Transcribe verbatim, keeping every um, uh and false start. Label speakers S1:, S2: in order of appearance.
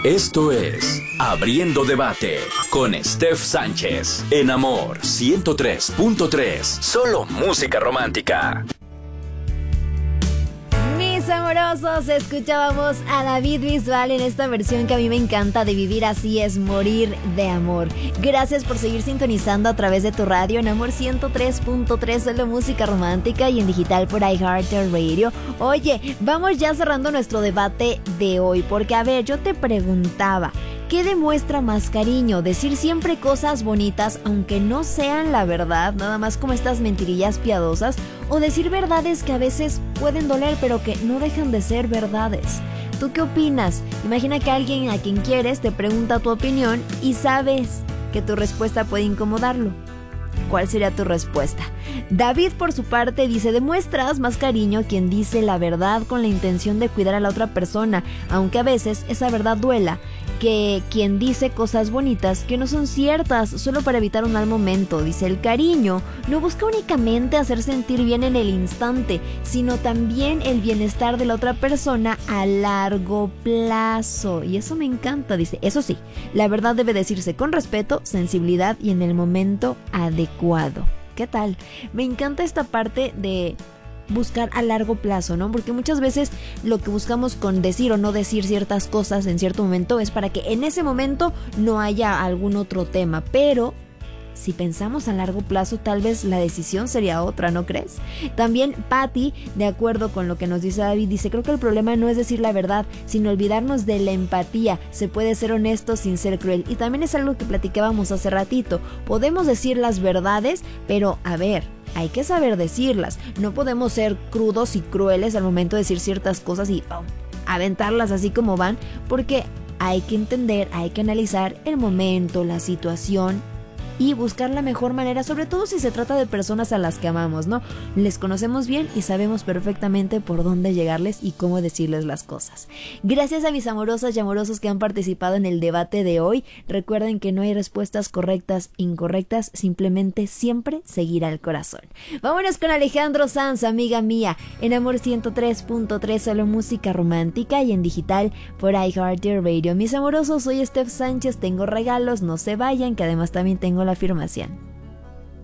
S1: Esto es Abriendo Debate con Steph Sánchez en Amor ciento tres punto tres. Solo música romántica.
S2: Mis amorosos, escuchábamos a David Bisbal en esta versión que a mí me encanta de Vivir así es morir de amor. Gracias por seguir sintonizando a través de tu radio en Amor ciento tres punto tres, solo música romántica, y en digital por iHeartRadio. Oye, vamos ya cerrando nuestro debate de hoy, porque a ver, yo te preguntaba, ¿qué demuestra más cariño? ¿Decir siempre cosas bonitas aunque no sean la verdad, nada más como estas mentirillas piadosas? ¿O decir verdades que a veces pueden doler pero que no dejan de ser verdades? ¿Tú qué opinas? Imagina que alguien a quien quieres te pregunta tu opinión y sabes que tu respuesta puede incomodarlo. ¿Cuál sería tu respuesta? David, por su parte, dice: demuestras más cariño quien dice la verdad con la intención de cuidar a la otra persona, aunque a veces esa verdad duela, que quien dice cosas bonitas que no son ciertas solo para evitar un mal momento. Dice: el cariño no busca únicamente hacer sentir bien en el instante, sino también el bienestar de la otra persona a largo plazo. Y eso me encanta. Dice: eso sí, la verdad debe decirse con respeto, sensibilidad y en el momento adecuado. ¿Qué tal? Me encanta esta parte de buscar a largo plazo, ¿no? Porque muchas veces lo que buscamos con decir o no decir ciertas cosas en cierto momento es para que en ese momento no haya algún otro tema, pero si pensamos a largo plazo, tal vez la decisión sería otra, ¿no crees? También Patty, de acuerdo con lo que nos dice David, dice: creo que el problema no es decir la verdad, sino olvidarnos de la empatía. Se puede ser honesto sin ser cruel. Y también es algo que platicábamos hace ratito. Podemos decir las verdades, pero a ver, hay que saber decirlas. No podemos ser crudos y crueles al momento de decir ciertas cosas y oh, aventarlas así como van, porque hay que entender, hay que analizar el momento, la situación y buscar la mejor manera, sobre todo si se trata de personas a las que amamos, ¿no? Les conocemos bien y sabemos perfectamente por dónde llegarles y cómo decirles las cosas. Gracias a mis amorosas y amorosos que han participado en el debate de hoy. Recuerden que no hay respuestas correctas, incorrectas, simplemente siempre seguir al corazón. Vámonos con Alejandro Sanz, amiga mía, en Amor ciento tres punto tres, solo música romántica, y en digital por iHeartRadio. Mis amorosos, soy Steph Sánchez, tengo regalos, no se vayan, que además también tengo la afirmación.